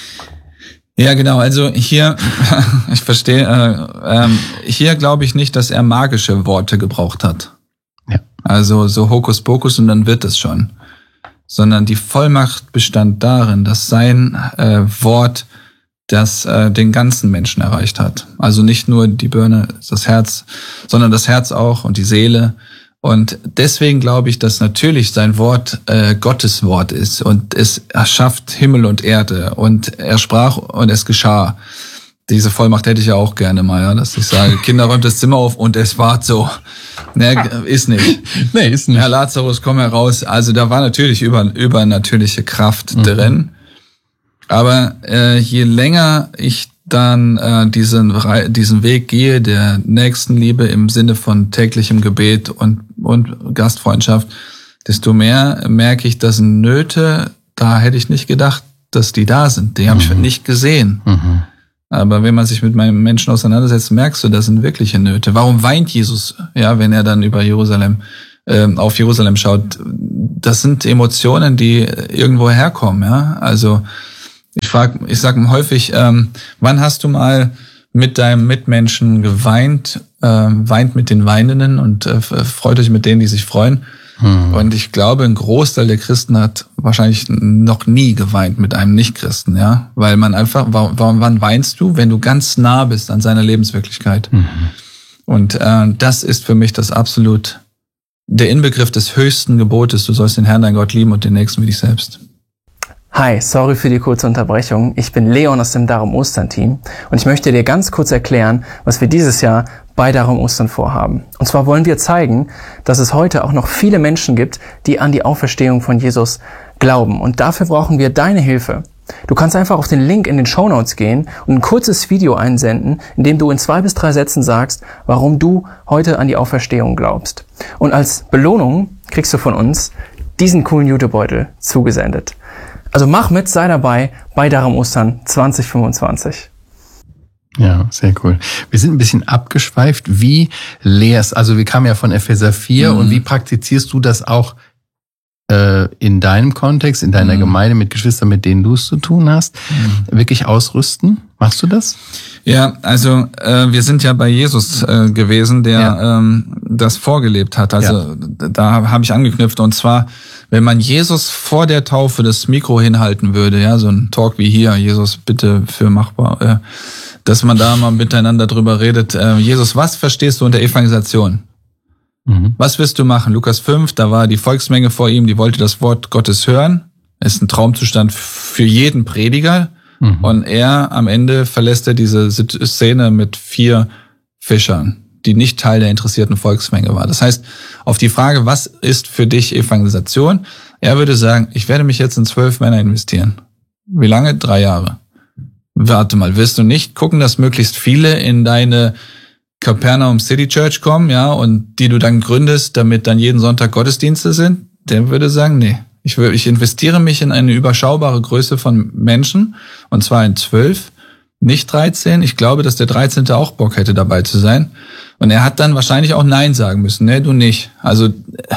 Ja, genau. Also hier, ich verstehe, äh, ähm, hier glaube ich nicht, dass er magische Worte gebraucht hat. Ja. Also so Hokuspokus und dann wird es schon. Sondern die Vollmacht bestand darin, dass sein äh, Wort das äh, den ganzen Menschen erreicht hat. Also nicht nur die Birne, das Herz, sondern das Herz auch und die Seele. Und deswegen glaube ich, dass natürlich sein Wort äh, Gottes Wort ist und es erschafft Himmel und Erde und er sprach und es geschah. Diese Vollmacht hätte ich ja auch gerne mal, ja, dass ich sage, Kinder, räumt das Zimmer auf und es war so. Ne, ist nicht. Nee, ist nicht. Herr Lazarus, komm heraus. Also da war natürlich über, übernatürliche Kraft mhm. drin. Aber äh, je länger ich dann äh, diesen diesen Weg gehe, der Nächstenliebe im Sinne von täglichem Gebet und und Gastfreundschaft, desto mehr merke ich, dass Nöte, da hätte ich nicht gedacht, dass die da sind. Die habe mhm. ich nicht gesehen. Mhm. Aber wenn man sich mit meinem Menschen auseinandersetzt, merkst du, das sind wirkliche Nöte. Warum weint Jesus, ja, wenn er dann über Jerusalem äh, auf Jerusalem schaut? Das sind Emotionen, die irgendwo herkommen, ja. Also ich frage, ich sage häufig, ähm, wann hast du mal mit deinem Mitmenschen geweint, äh, weint mit den Weinenden und äh, freut euch mit denen, die sich freuen. Mhm. Und ich glaube, ein Großteil der Christen hat wahrscheinlich noch nie geweint mit einem Nicht-Christen, ja, weil man einfach, warum, wann weinst du, wenn du ganz nah bist an seiner Lebenswirklichkeit? Mhm. Und äh, das ist für mich das absolut der Inbegriff des höchsten Gebotes. Du sollst den Herrn, dein Gott, lieben und den Nächsten wie dich selbst. Hi, sorry für die kurze Unterbrechung. Ich bin Leon aus dem Darum Ostern Team und ich möchte dir ganz kurz erklären, was wir dieses Jahr bei Darum Ostern vorhaben. Und zwar wollen wir zeigen, dass es heute auch noch viele Menschen gibt, die an die Auferstehung von Jesus glauben. Und dafür brauchen wir deine Hilfe. Du kannst einfach auf den Link in den Shownotes gehen und ein kurzes Video einsenden, in dem du in zwei bis drei Sätzen sagst, warum du heute an die Auferstehung glaubst. Und als Belohnung kriegst du von uns diesen coolen Jutebeutel zugesendet. Also mach mit, sei dabei bei Darum Ostern zwanzig fünfundzwanzig. Ja, sehr cool. Wir sind ein bisschen abgeschweift. Wie lehrst, also wir kamen ja von Epheser vier, mhm. und wie praktizierst du das auch äh, in deinem Kontext, in deiner mhm. Gemeinde mit Geschwistern, mit denen du es zu tun hast? Mhm. Wirklich ausrüsten? Machst du das? Ja, also äh, wir sind ja bei Jesus äh, gewesen, der ja. ähm, das vorgelebt hat. Also ja. da habe ich angeknüpft, und zwar, wenn man Jesus vor der Taufe das Mikro hinhalten würde, ja, so ein Talk wie hier, Jesus, bitte für machbar, äh, dass man da mal miteinander drüber redet. Äh, Jesus, was verstehst du unter Evangelisation? Mhm. Was wirst du machen? Lukas fünf, da war die Volksmenge vor ihm, die wollte das Wort Gottes hören. Das ist ein Traumzustand für jeden Prediger. Mhm. Und er, am Ende verlässt er diese Szene mit vier Fischern, die nicht Teil der interessierten Volksmenge war. Das heißt, auf die Frage, was ist für dich Evangelisation? Er würde sagen, ich werde mich jetzt in zwölf Männer investieren. Wie lange? Drei Jahre. Warte mal, wirst du nicht gucken, dass möglichst viele in deine Capernaum City Church kommen, ja, und die du dann gründest, damit dann jeden Sonntag Gottesdienste sind? Der würde sagen, nee. Ich, will, ich investiere mich in eine überschaubare Größe von Menschen, und zwar in zwölf, nicht dreizehn. Ich glaube, dass der dreizehnte auch Bock hätte, dabei zu sein. Und er hat dann wahrscheinlich auch Nein sagen müssen. Nee, du nicht. Also,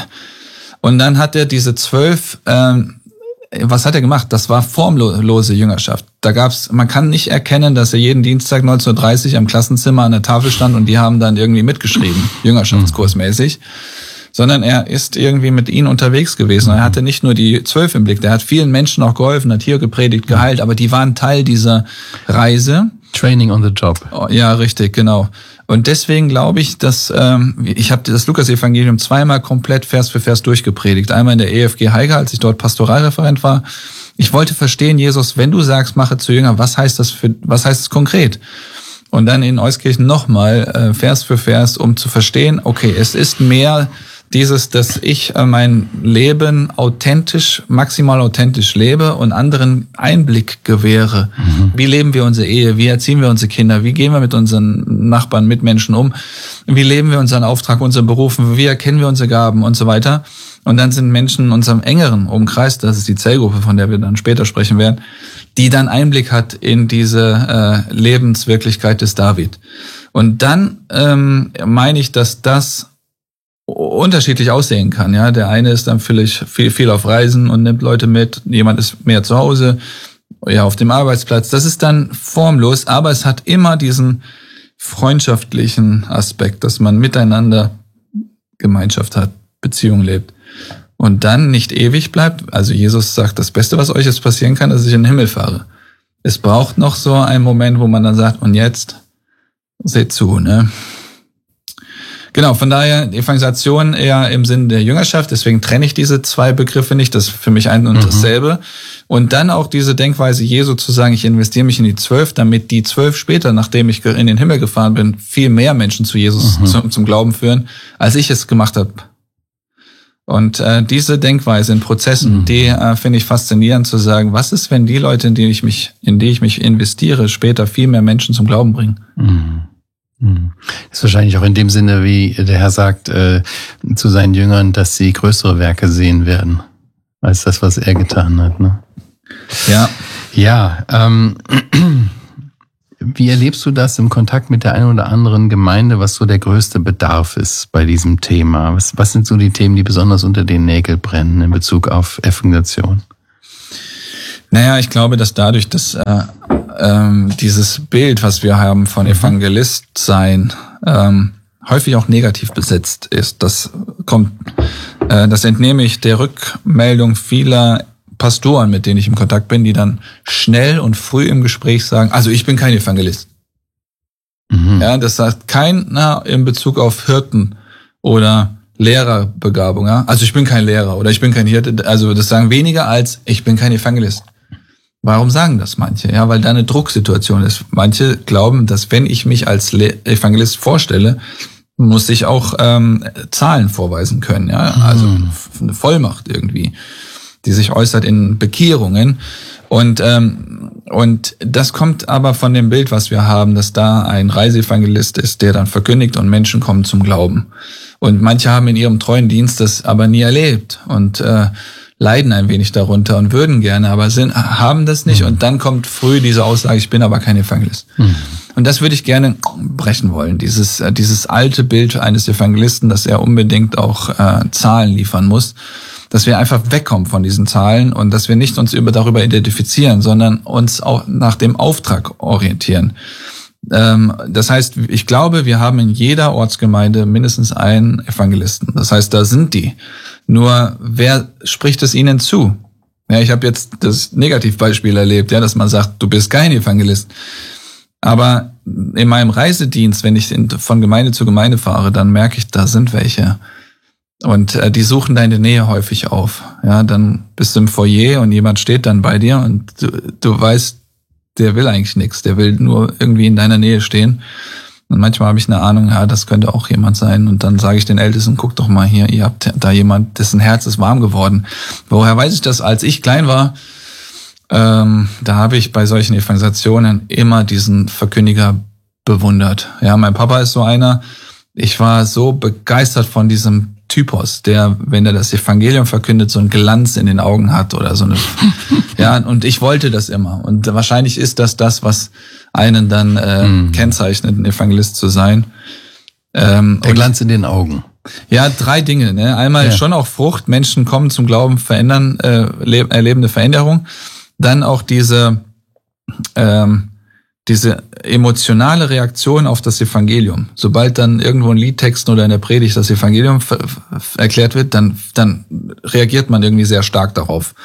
und dann hat er diese zwölf, ähm, was hat er gemacht? Das war formlose Jüngerschaft. Da gab's, man kann nicht erkennen, dass er jeden Dienstag neunzehn Uhr dreißig am Klassenzimmer an der Tafel stand und die haben dann irgendwie mitgeschrieben, Jüngerschaftskursmäßig. Sondern er ist irgendwie mit ihnen unterwegs gewesen. Er hatte nicht nur die zwölf im Blick, der hat vielen Menschen auch geholfen, hat hier gepredigt, geheilt, aber die waren Teil dieser Reise. Training on the job. Ja, richtig, genau. Und deswegen glaube ich, dass ähm, ich habe das Lukas-Evangelium zweimal komplett Vers für Vers durchgepredigt. Einmal in der E F G Haiger, als ich dort Pastoralreferent war. Ich wollte verstehen, Jesus, wenn du sagst, mache zu Jünger, was heißt das für, was heißt es konkret? Und dann in Euskirchen nochmal äh, Vers für Vers, um zu verstehen, okay, es ist mehr dieses, dass ich mein Leben authentisch, maximal authentisch lebe und anderen Einblick gewähre. Mhm. Wie leben wir unsere Ehe? Wie erziehen wir unsere Kinder? Wie gehen wir mit unseren Nachbarn, Mitmenschen um? Wie leben wir unseren Auftrag, unseren Berufen? Wie erkennen wir unsere Gaben und so weiter? Und dann sind Menschen in unserem engeren Umkreis, das ist die Zellgruppe, von der wir dann später sprechen werden, die dann Einblick hat in diese äh, Lebenswirklichkeit des David. Und dann ähm, meine ich, dass das unterschiedlich aussehen kann, ja. Der eine ist dann vielleicht viel, viel auf Reisen und nimmt Leute mit. Jemand ist mehr zu Hause, ja, auf dem Arbeitsplatz. Das ist dann formlos, aber es hat immer diesen freundschaftlichen Aspekt, dass man miteinander Gemeinschaft hat, Beziehung lebt und dann nicht ewig bleibt. Also Jesus sagt, das Beste, was euch jetzt passieren kann, ist, dass ich in den Himmel fahre. Es braucht noch so einen Moment, wo man dann sagt, und jetzt seht zu, ne? Genau, von daher Evangelisation eher im Sinne der Jüngerschaft, deswegen trenne ich diese zwei Begriffe nicht, das ist für mich ein und dasselbe. Mhm. Und dann auch diese Denkweise Jesu zu sagen, ich investiere mich in die zwölf, damit die zwölf später, nachdem ich in den Himmel gefahren bin, viel mehr Menschen zu Jesus mhm. zum, zum Glauben führen, als ich es gemacht habe. Und äh, diese Denkweise in Prozessen, mhm. die äh, finde ich faszinierend zu sagen, was ist, wenn die Leute, in die ich mich, in die ich mich investiere, später viel mehr Menschen zum Glauben bringen? Mhm. Das ist wahrscheinlich auch in dem Sinne, wie der Herr sagt äh, zu seinen Jüngern, dass sie größere Werke sehen werden, als das, was er getan hat. Ne? Ja. Ja. Ähm, wie erlebst du das im Kontakt mit der einen oder anderen Gemeinde, was so der größte Bedarf ist bei diesem Thema? Was, was sind so die Themen, die besonders unter den Nägeln brennen in Bezug auf Evangelisation? Naja, ich glaube, dass dadurch, dass äh, ähm, dieses Bild, was wir haben von Evangelist sein, ähm, häufig auch negativ besetzt ist. Das kommt, äh, das entnehme ich der Rückmeldung vieler Pastoren, mit denen ich im Kontakt bin, die dann schnell und früh im Gespräch sagen, also ich bin kein Evangelist. Mhm. Ja, das sagt keiner in Bezug auf Hirten oder Lehrerbegabung. Ja? Also ich bin kein Lehrer oder ich bin kein Hirte. Also das sagen weniger als ich bin kein Evangelist. Warum sagen das manche? Ja, weil da eine Drucksituation ist. Manche glauben, dass wenn ich mich als Evangelist vorstelle, muss ich auch ähm, Zahlen vorweisen können. Ja, also eine Vollmacht irgendwie, die sich äußert in Bekehrungen. Und ähm, und das kommt aber von dem Bild, was wir haben, dass da ein Reiseevangelist ist, der dann verkündigt und Menschen kommen zum Glauben. Und manche haben in ihrem treuen Dienst das aber nie erlebt und äh, leiden ein wenig darunter und würden gerne, aber sind, haben das nicht. Mhm. Und dann kommt früh diese Aussage, ich bin aber kein Evangelist. Mhm. Und das würde ich gerne brechen wollen. Dieses dieses alte Bild eines Evangelisten, dass er unbedingt auch äh, Zahlen liefern muss, dass wir einfach wegkommen von diesen Zahlen und dass wir nicht uns über darüber identifizieren, sondern uns auch nach dem Auftrag orientieren. Ähm, das heißt, ich glaube, wir haben in jeder Ortsgemeinde mindestens einen Evangelisten. Das heißt, da sind die. Nur wer spricht es ihnen zu? Ja, ich habe jetzt das Negativbeispiel erlebt, ja, dass man sagt, du bist kein Evangelist. Aber in meinem Reisedienst, wenn ich in, von Gemeinde zu Gemeinde fahre, dann merke ich, da sind welche. Und äh, die suchen deine Nähe häufig auf. Ja, dann bist du im Foyer und jemand steht dann bei dir und du, du weißt, der will eigentlich nichts. Der will nur irgendwie in deiner Nähe stehen. Und manchmal habe ich eine Ahnung, ja, das könnte auch jemand sein. Und dann sage ich den Ältesten, guck doch mal hier, ihr habt da jemand, dessen Herz ist warm geworden. Woher weiß ich das? Als ich klein war, ähm, da habe ich bei solchen Evangelisationen immer diesen Verkündiger bewundert. Ja, mein Papa ist so einer. Ich war so begeistert von diesem Typos, der, wenn er das Evangelium verkündet, so einen Glanz in den Augen hat oder so eine, ja, und ich wollte das immer. Und wahrscheinlich ist das das, was einen dann äh, mm. kennzeichnet, ein Evangelist zu sein. Ähm, der Glanz in den Augen. Ja, drei Dinge. Ne? Einmal ja. schon auch Frucht, Menschen kommen zum Glauben, verändern, äh, erleben eine Veränderung. Dann auch diese ähm, diese emotionale Reaktion auf das Evangelium. Sobald dann irgendwo in Liedtexten oder in der Predigt das Evangelium ver- erklärt wird, dann dann reagiert man irgendwie sehr stark darauf.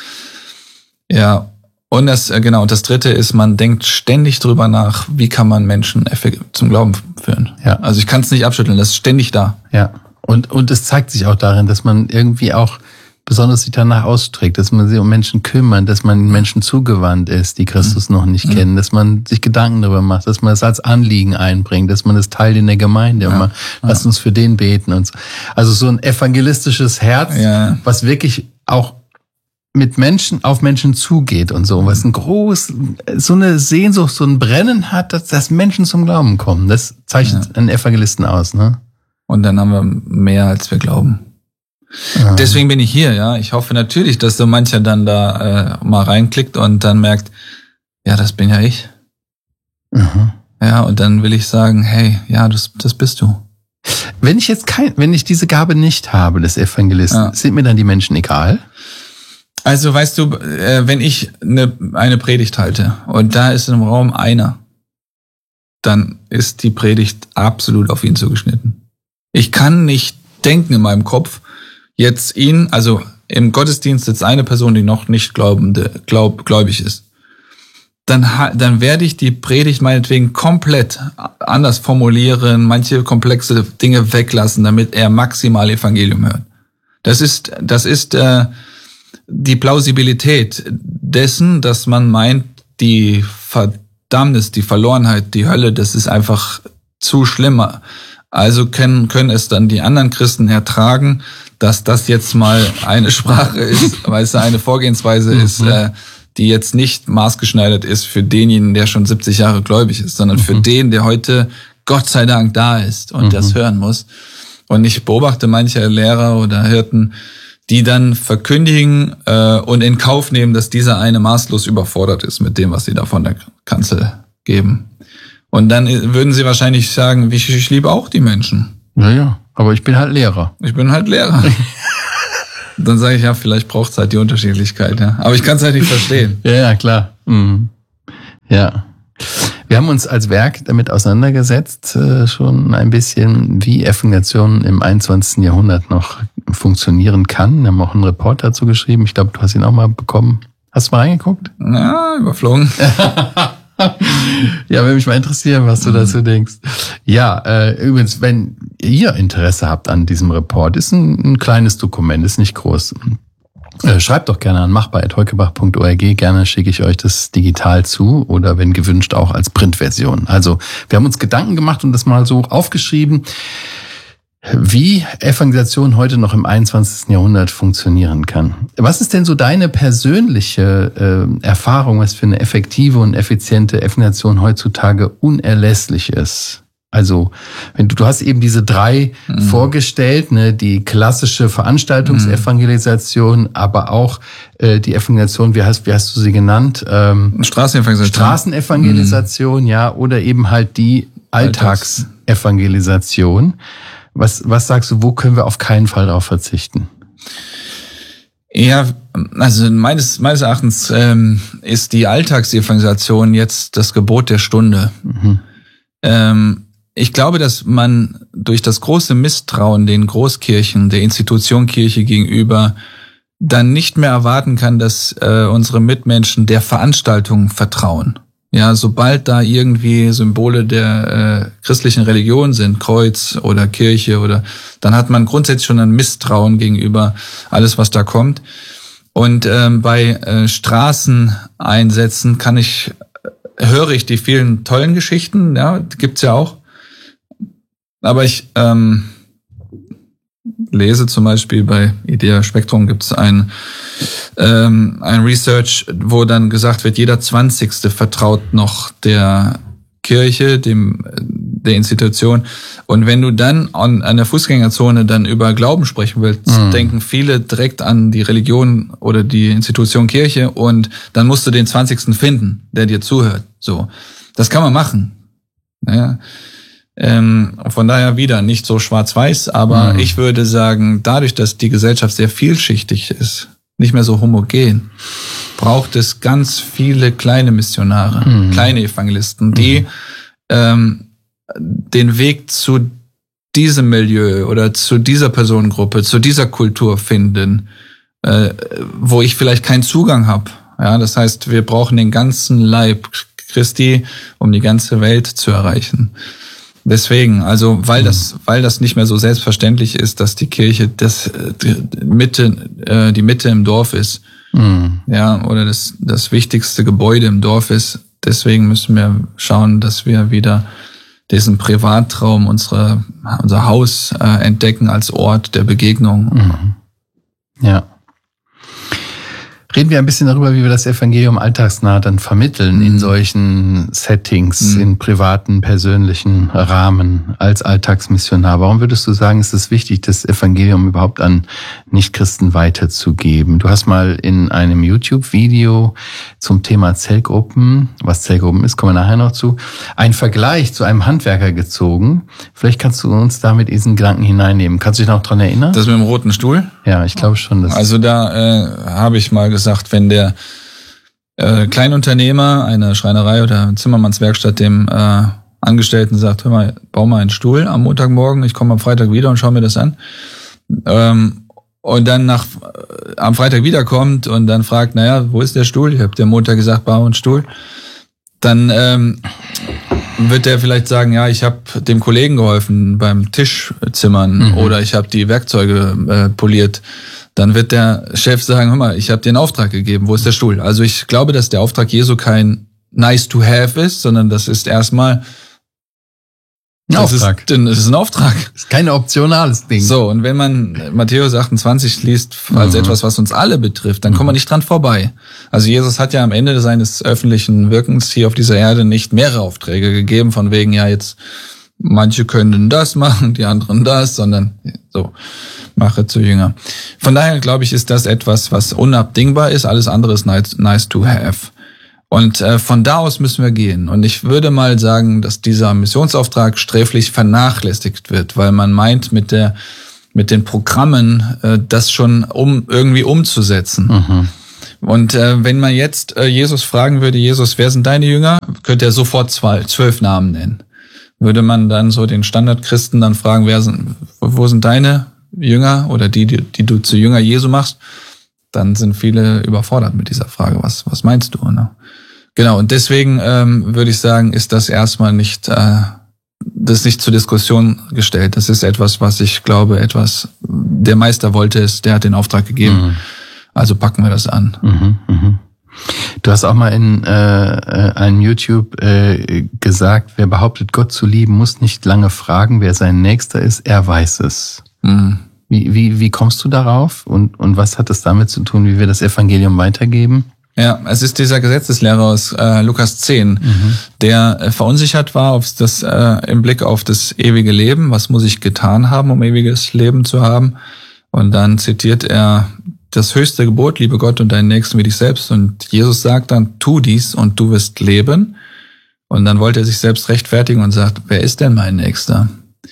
Ja, und das genau, und das dritte ist, man denkt ständig drüber nach, wie kann man Menschen zum Glauben führen. Ja. Also ich kann es nicht abschütteln, das ist ständig da. Ja. Und und es zeigt sich auch darin, dass man irgendwie auch besonders sich danach austrägt, dass man sich um Menschen kümmert, dass man Menschen zugewandt ist, die Christus mhm. noch nicht mhm. kennen, dass man sich Gedanken darüber macht, dass man es als Anliegen einbringt, dass man es teilt in der Gemeinde ja. und man, lasst uns für den beten und so. Also so ein evangelistisches Herz, ja. was wirklich auch mit Menschen auf Menschen zugeht und so, was ein groß, so eine Sehnsucht, so ein Brennen hat, dass, dass Menschen zum Glauben kommen. Das zeichnet ja. einen Evangelisten aus, ne? Und dann haben wir mehr, als wir glauben. Ja. Deswegen bin ich hier, ja. Ich hoffe natürlich, dass so mancher dann da äh, mal reinklickt und dann merkt, ja, das bin ja ich. Mhm. Ja, und dann will ich sagen, hey, ja, das, das bist du. Wenn ich jetzt kein, wenn ich diese Gabe nicht habe, des Evangelisten, ja. sind mir dann die Menschen egal? Also, weißt du, äh, wenn ich eine, eine Predigt halte und da ist im Raum einer, dann ist die Predigt absolut auf ihn zugeschnitten. Ich kann nicht denken in meinem Kopf, jetzt ihn, also im Gottesdienst sitzt eine Person, die noch nicht glaubende, glaub, gläubig ist. Dann, dann werde ich die Predigt meinetwegen komplett anders formulieren, manche komplexe Dinge weglassen, damit er maximal Evangelium hört. Das ist, das ist äh, die Plausibilität dessen, dass man meint, die Verdammnis, die Verlorenheit, die Hölle, das ist einfach zu schlimmer. Also können, können es dann die anderen Christen ertragen, dass das jetzt mal eine Sprache ist, weil es eine Vorgehensweise mhm. ist, äh, die jetzt nicht maßgeschneidert ist für denjenigen, der schon siebzig Jahre gläubig ist, sondern mhm. für den, der heute Gott sei Dank da ist und mhm. das hören muss. Und ich beobachte manche Lehrer oder Hirten, die dann verkündigen äh, und in Kauf nehmen, dass dieser eine maßlos überfordert ist mit dem, was sie da von der Kanzel geben. Und dann würden sie wahrscheinlich sagen, ich, ich liebe auch die Menschen. Naja, aber ich bin halt Lehrer. Ich bin halt Lehrer. Dann sage ich, ja, vielleicht braucht es halt die Unterschiedlichkeit. Ja. Aber ich kann es halt nicht verstehen. Ja, ja, klar. Mhm. Ja. Wir haben uns als Werk damit auseinandergesetzt, äh, schon ein bisschen, wie Evangelisation im einundzwanzigsten Jahrhundert noch funktionieren kann. Wir haben auch einen Report dazu geschrieben. Ich glaube, du hast ihn auch mal bekommen. Hast du mal reingeguckt? Ja, überflogen. Ja, würde mich mal interessieren, was du mhm. dazu denkst. Ja, äh, übrigens, wenn ihr Interesse habt an diesem Report, ist ein, ein kleines Dokument, ist nicht groß. Äh, schreibt doch gerne an machbar at heukebach punkt org. Gerne schicke ich euch das digital zu oder wenn gewünscht auch als Printversion. Also wir haben uns Gedanken gemacht und das mal so aufgeschrieben, wie Evangelisation heute noch im einundzwanzigsten Jahrhundert funktionieren kann. Was ist denn so deine persönliche äh, Erfahrung, was für eine effektive und effiziente Evangelisation heutzutage unerlässlich ist? Also, wenn du, du hast eben diese drei mhm. vorgestellt, ne, die klassische Veranstaltungsevangelisation, mhm. aber auch äh, die Evangelisation, wie hast, wie hast du sie genannt? Ähm, Straßenevangelisation. Straßenevangelisation, mhm. ja, oder eben halt die Alltagsevangelisation. Was, was sagst du, wo können wir auf keinen Fall darauf verzichten? Ja, also meines, meines Erachtens ähm, ist die Alltagsevangelisation jetzt das Gebot der Stunde. Mhm. Ähm, ich glaube, dass man durch das große Misstrauen den Großkirchen, der Institution Kirche gegenüber, dann nicht mehr erwarten kann, dass äh, unsere Mitmenschen der Veranstaltung vertrauen. Ja, sobald da irgendwie Symbole der äh, christlichen Religion sind, Kreuz oder Kirche oder, dann hat man grundsätzlich schon ein Misstrauen gegenüber alles, was da kommt. Und ähm, bei äh, Straßeneinsätzen kann ich, höre ich die vielen tollen Geschichten, ja, gibt's ja auch. Aber ich ähm, lese zum Beispiel bei Idea Spektrum gibt's ein ähm, ein Research, wo dann gesagt wird, jeder Zwanzigste vertraut noch der Kirche, dem der Institution. Und wenn du dann an, an der Fußgängerzone dann über Glauben sprechen willst, mhm. denken viele direkt an die Religion oder die Institution Kirche und dann musst du den Zwanzigsten finden, der dir zuhört. So, das kann man machen. Ja. Ähm, von daher wieder nicht so schwarz-weiß, aber mhm. ich würde sagen, dadurch, dass die Gesellschaft sehr vielschichtig ist, nicht mehr so homogen, braucht es ganz viele kleine Missionare, mhm. kleine Evangelisten, die mhm. ähm, den Weg zu diesem Milieu oder zu dieser Personengruppe, zu dieser Kultur finden, äh, wo ich vielleicht keinen Zugang habe. Ja, das heißt, wir brauchen den ganzen Leib Christi, um die ganze Welt zu erreichen. Deswegen, also weil das, weil das nicht mehr so selbstverständlich ist, dass die Kirche das die Mitte, äh, die Mitte im Dorf ist, mhm. ja, oder das das wichtigste Gebäude im Dorf ist. Deswegen müssen wir schauen, dass wir wieder diesen Privatraum, unsere unser Haus äh, entdecken als Ort der Begegnung. Mhm. Ja. Reden wir ein bisschen darüber, wie wir das Evangelium alltagsnah dann vermitteln mhm. in solchen Settings, mhm. in privaten, persönlichen Rahmen als Alltagsmissionar. Warum würdest du sagen, ist es wichtig, das Evangelium überhaupt an Nichtchristen weiterzugeben? Du hast mal in einem YouTube-Video zum Thema Zellgruppen, was Zellgruppen ist, kommen wir nachher noch zu, einen Vergleich zu einem Handwerker gezogen. Vielleicht kannst du uns da mit diesen Gedanken hineinnehmen. Kannst du dich noch dran erinnern? Das mit dem roten Stuhl? Ja, ich glaube schon. Dass also da äh, habe ich mal gesagt, wenn der äh, Kleinunternehmer, eine Schreinerei oder Zimmermannswerkstatt dem äh, Angestellten sagt, hör mal, bau mal einen Stuhl am Montagmorgen, ich komme am Freitag wieder und schau mir das an. Ähm, und dann nach äh, am Freitag wiederkommt und dann fragt, naja, wo ist der Stuhl? Ich habe dir am Montag gesagt, bau einen Stuhl. Dann ähm, wird der vielleicht sagen, ja, ich habe dem Kollegen geholfen beim Tischzimmern mhm. oder ich habe die Werkzeuge äh, poliert. Dann wird der Chef sagen, hör mal, ich habe dir einen Auftrag gegeben, wo ist der Stuhl? Also ich glaube, dass der Auftrag Jesu kein nice to have ist, sondern das ist erstmal ein das Auftrag. Ist, das ist ein Auftrag. Das ist kein optionales Ding. So, und wenn man Matthäus achtundzwanzig liest als mhm. etwas, was uns alle betrifft, dann mhm. kommt man nicht dran vorbei. Also Jesus hat ja am Ende seines öffentlichen Wirkens hier auf dieser Erde nicht mehrere Aufträge gegeben, von wegen, ja, jetzt manche können das machen, die anderen das, sondern so, mache zu Jünger. Von daher, glaube ich, ist das etwas, was unabdingbar ist. Alles andere ist nice, nice to have. Und äh, von da aus müssen wir gehen. Und ich würde mal sagen, dass dieser Missionsauftrag sträflich vernachlässigt wird, weil man meint, mit der mit den Programmen äh, das schon um irgendwie umzusetzen. Mhm. Und äh, wenn man jetzt äh, Jesus fragen würde, Jesus, wer sind deine Jünger? Könnte er sofort zwei, zwölf Namen nennen. Würde man dann so den Standardchristen dann fragen, wer sind, wo sind deine Jünger oder die, die, die du zu Jünger Jesu machst? Dann sind viele überfordert mit dieser Frage. Was, was meinst du? Ne? Genau. Und deswegen ähm, würde ich sagen, ist das erstmal nicht, äh, das ist nicht zur Diskussion gestellt. Das ist etwas, was ich glaube, etwas, der Meister wollte es, der hat den Auftrag gegeben. Mhm. Also packen wir das an. Mhm, mhm. Du hast auch mal in äh, einem YouTube äh, gesagt, wer behauptet, Gott zu lieben, muss nicht lange fragen, wer sein Nächster ist, er weiß es. Mhm. Wie, wie, wie kommst du darauf und, und was hat es damit zu tun, wie wir das Evangelium weitergeben? Ja, es ist dieser Gesetzeslehrer aus äh, Lukas zehn, mhm. der äh, verunsichert war auf das, äh, im Blick auf das ewige Leben. Was muss ich getan haben, um ewiges Leben zu haben? Und dann zitiert er das höchste Gebot, liebe Gott und deinen Nächsten wie dich selbst. Und Jesus sagt dann, tu dies und du wirst leben. Und dann wollte er sich selbst rechtfertigen und sagt, wer ist denn mein Nächster?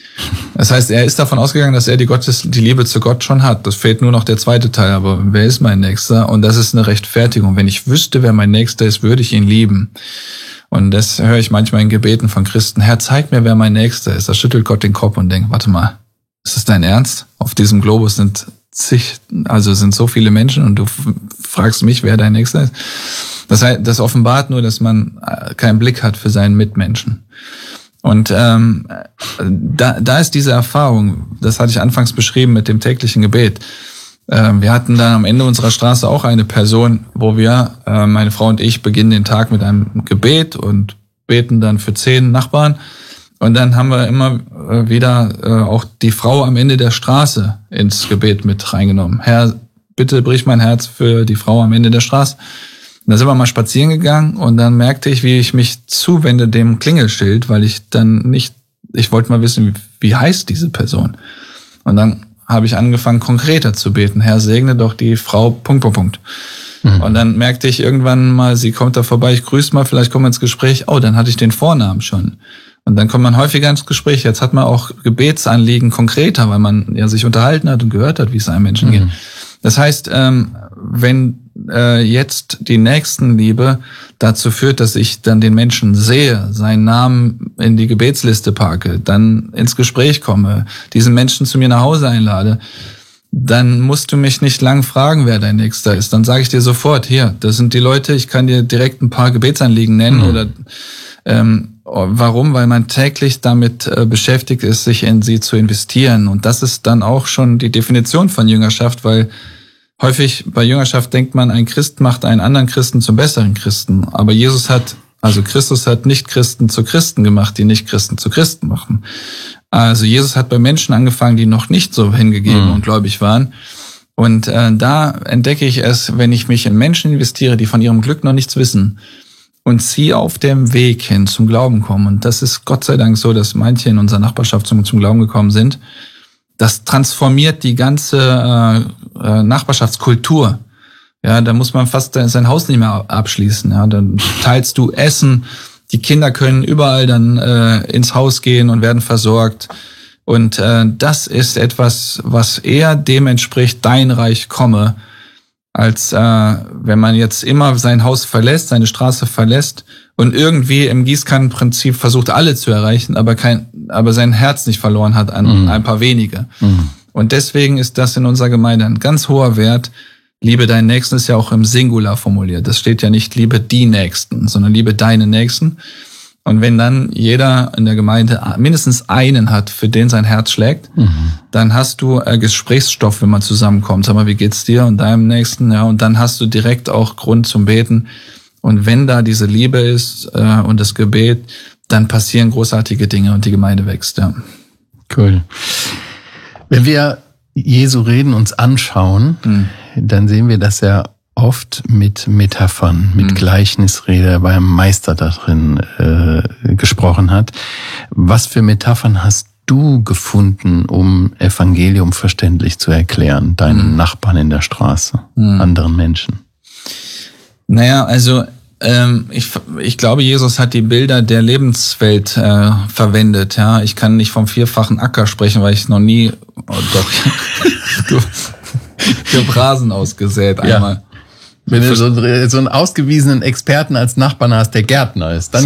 Das heißt, er ist davon ausgegangen, dass er die Gottes, die Liebe zu Gott schon hat. Das fehlt nur noch der zweite Teil. Aber wer ist mein Nächster? Und das ist eine Rechtfertigung. Wenn ich wüsste, wer mein Nächster ist, würde ich ihn lieben. Und das höre ich manchmal in Gebeten von Christen. Herr, zeig mir, wer mein Nächster ist. Da schüttelt Gott den Kopf und denkt, warte mal, ist das dein Ernst? Auf diesem Globus sind zig, also sind so viele Menschen und du fragst mich, wer dein Nächster ist. Das heißt, das offenbart nur, dass man keinen Blick hat für seinen Mitmenschen. Und ähm, da, da ist diese Erfahrung, das hatte ich anfangs beschrieben mit dem täglichen Gebet. Ähm, wir hatten dann am Ende unserer Straße auch eine Person, wo wir, äh, meine Frau und ich, beginnen den Tag mit einem Gebet und beten dann für zehn Nachbarn. Und dann haben wir immer wieder äh, auch die Frau am Ende der Straße ins Gebet mit reingenommen. Herr, bitte brich mein Herz für die Frau am Ende der Straße. Und da sind wir mal spazieren gegangen und dann merkte ich, wie ich mich zuwende dem Klingelschild, weil ich dann nicht, ich wollte mal wissen, wie, wie heißt diese Person? Und dann habe ich angefangen, konkreter zu beten. Herr, segne doch die Frau, Punkt, Punkt, Punkt. Mhm. Und dann merkte ich irgendwann mal, sie kommt da vorbei, ich grüße mal, vielleicht kommen wir ins Gespräch. Oh, dann hatte ich den Vornamen schon. Und dann kommt man häufiger ins Gespräch. Jetzt hat man auch Gebetsanliegen konkreter, weil man ja sich unterhalten hat und gehört hat, wie es einem Menschen mhm. geht. Das heißt, ähm, wenn äh, jetzt die Nächstenliebe dazu führt, dass ich dann den Menschen sehe, seinen Namen in die Gebetsliste packe, dann ins Gespräch komme, diesen Menschen zu mir nach Hause einlade, dann musst du mich nicht lang fragen, wer dein Nächster ist. Dann sage ich dir sofort, hier, das sind die Leute, ich kann dir direkt ein paar Gebetsanliegen nennen mhm. oder ähm, warum? Weil man täglich damit äh, beschäftigt ist, sich in sie zu investieren. Und das ist dann auch schon die Definition von Jüngerschaft, weil häufig bei Jüngerschaft denkt man, ein Christ macht einen anderen Christen zum besseren Christen. Aber Jesus hat, also Christus hat nicht Christen zu Christen gemacht, die nicht Christen zu Christen machen. Also Jesus hat bei Menschen angefangen, die noch nicht so hingegeben mhm. und gläubig waren. Und äh, da entdecke ich es, wenn ich mich in Menschen investiere, die von ihrem Glück noch nichts wissen, und sie auf dem Weg hin zum Glauben kommen. Und das ist Gott sei Dank so, dass manche in unserer Nachbarschaft zum, zum Glauben gekommen sind. Das transformiert die ganze äh, Nachbarschaftskultur. Ja, da muss man fast sein Haus nicht mehr abschließen. Ja, dann teilst du Essen. Die Kinder können überall dann äh, ins Haus gehen und werden versorgt. Und äh, das ist etwas, was eher dem entspricht, dein Reich komme, als äh, wenn man jetzt immer sein Haus verlässt, seine Straße verlässt und irgendwie im Gießkannenprinzip versucht, alle zu erreichen, aber kein, aber sein Herz nicht verloren hat an mhm. ein paar wenige. Mhm. Und deswegen ist das in unserer Gemeinde ein ganz hoher Wert. Liebe deinen Nächsten ist ja auch im Singular formuliert. Das steht ja nicht liebe die Nächsten, sondern liebe deine Nächsten. Und wenn dann jeder in der Gemeinde mindestens einen hat, für den sein Herz schlägt, mhm. dann hast du äh, Gesprächsstoff, wenn man zusammenkommt. Sag mal, wie geht's dir und deinem Nächsten? Ja, und dann hast du direkt auch Grund zum Beten. Und wenn da diese Liebe ist äh, und das Gebet, dann passieren großartige Dinge und die Gemeinde wächst. Ja. Cool. Wenn wir Jesu Reden uns anschauen, mhm. dann sehen wir, dass er oft mit Metaphern, mit mhm. Gleichnisrede beim Meister da drin äh, gesprochen hat. Was für Metaphern hast du gefunden, um Evangelium verständlich zu erklären, deinen mhm. Nachbarn in der Straße, mhm. anderen Menschen? Naja, also ähm, ich, ich glaube, Jesus hat die Bilder der Lebenswelt äh, verwendet. Ja, ich kann nicht vom vierfachen Acker sprechen, weil ich noch nie, oh, doch, ich habe Rasen ausgesät einmal. Ja. Wenn du so, so einen ausgewiesenen Experten als Nachbarn hast, der Gärtner ist, dann